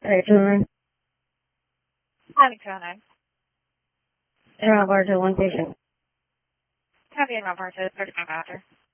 Hey, 209. Having 209. Interrupt bar to one patient. Copy and report to 35 after.